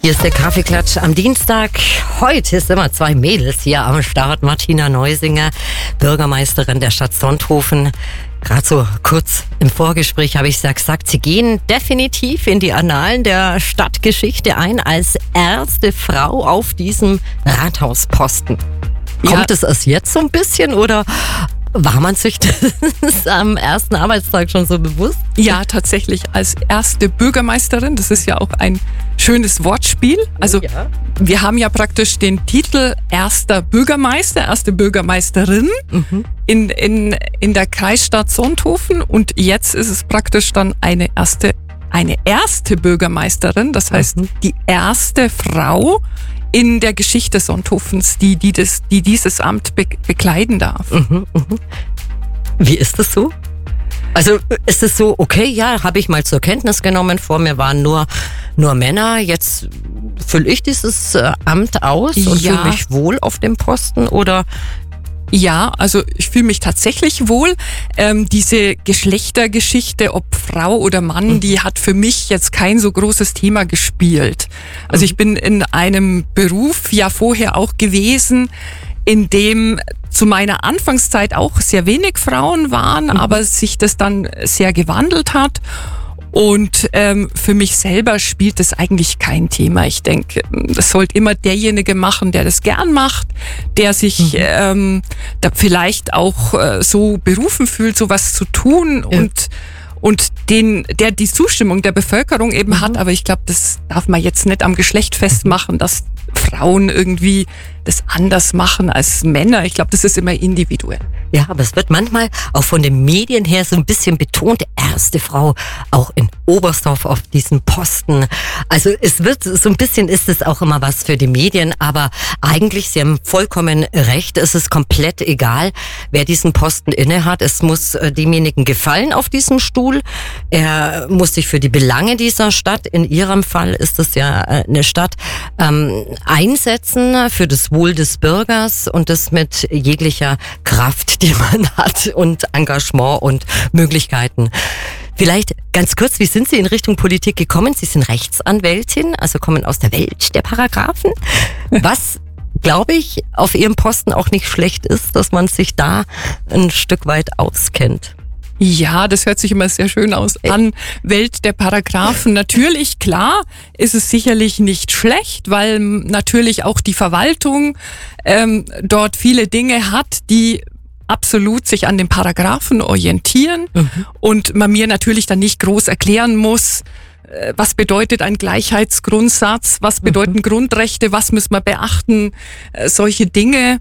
Hier ist der Kaffeeklatsch am Dienstag. Heute sind immer zwei Mädels hier am Start. Martina Neusinger, Bürgermeisterin der Stadt Sonthofen. Gerade so kurz im Vorgespräch habe ich gesagt, Sie gehen definitiv in die Annalen der Stadtgeschichte ein als erste Frau auf diesem Rathausposten. Kommt es erst jetzt so ein bisschen oder war man sich das am ersten Arbeitstag schon so bewusst? Ja, tatsächlich als erste Bürgermeisterin. Das ist ja auch ein schönes Wortspiel. Also wir haben ja praktisch den Titel erster Bürgermeister, erste Bürgermeisterin in der Kreisstadt Sonthofen. Und jetzt ist es praktisch dann eine erste Bürgermeisterin. Das heißt, die erste Frau in der Geschichte Sonthofens, die dieses Amt bekleiden darf. Wie ist das so? Also ist es so, okay, ja, habe ich mal zur Kenntnis genommen, vor mir waren nur Männer, jetzt fülle ich dieses Amt aus und fühle mich wohl auf dem Posten oder? Ja, also ich fühle mich tatsächlich wohl. Diese Geschlechtergeschichte, ob Frau oder Mann, die hat für mich jetzt kein so großes Thema gespielt. Also ich bin in einem Beruf ja vorher auch gewesen, in dem zu meiner Anfangszeit auch sehr wenig Frauen waren, aber sich das dann sehr gewandelt hat. Und für mich selber spielt das eigentlich kein Thema. Ich denke, das sollte immer derjenige machen, der das gern macht, der sich da vielleicht auch so berufen fühlt, sowas zu tun und der die Zustimmung der Bevölkerung eben hat. Aber ich glaube, das darf man jetzt nicht am Geschlecht festmachen, dass Frauen irgendwie das anders machen als Männer. Ich glaube, das ist immer individuell. Ja, aber es wird manchmal auch von den Medien her so ein bisschen betont, erste Frau auch in Oberstdorf auf diesem Posten. Also es wird so ein bisschen, ist es auch immer was für die Medien, aber eigentlich, Sie haben vollkommen recht, es ist komplett egal, wer diesen Posten innehat. Es muss demjenigen gefallen auf diesem Stuhl. Er muss sich für die Belange dieser Stadt, in Ihrem Fall ist es ja eine Stadt, einsetzen für das Wohl des Bürgers und das mit jeglicher Kraft, die man hat und Engagement und Möglichkeiten. Vielleicht ganz kurz, wie sind Sie in Richtung Politik gekommen? Sie sind Rechtsanwältin, also kommen aus der Welt der Paragraphen. Was, glaube ich, auf Ihrem Posten auch nicht schlecht ist, dass man sich da ein Stück weit auskennt. Ja, das hört sich immer sehr schön an. Welt der Paragraphen. Natürlich, klar, ist es sicherlich nicht schlecht, weil natürlich auch die Verwaltung dort viele Dinge hat, die absolut sich an den Paragraphen orientieren und man mir natürlich dann nicht groß erklären muss, was bedeutet ein Gleichheitsgrundsatz, was bedeuten Grundrechte, was müssen wir beachten, solche Dinge.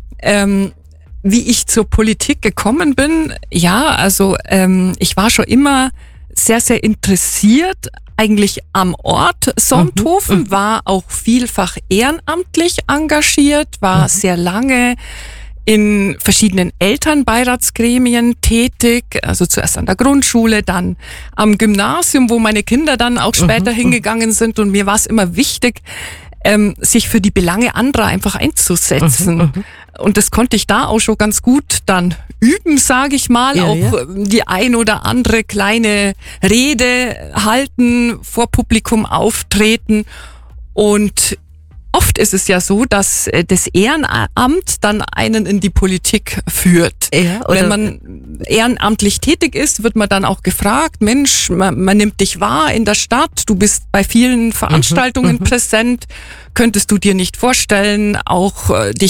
Wie ich zur Politik gekommen bin, ja, also ich war schon immer sehr, sehr interessiert eigentlich am Ort Sonthofen, war auch vielfach ehrenamtlich engagiert, war sehr lange in verschiedenen Elternbeiratsgremien tätig, also zuerst an der Grundschule, dann am Gymnasium, wo meine Kinder dann auch später hingegangen sind und mir war es immer wichtig, sich für die Belange anderer einfach einzusetzen. Und das konnte ich da auch schon ganz gut dann üben, sage ich mal. Ja, auch die ein oder andere kleine Rede halten, vor Publikum auftreten. Und oft ist es ja so, dass das Ehrenamt dann einen in die Politik führt. Ja, wenn man ehrenamtlich tätig ist, wird man dann auch gefragt, Mensch, man nimmt dich wahr in der Stadt, du bist bei vielen Veranstaltungen präsent, könntest du dir nicht vorstellen, auch dich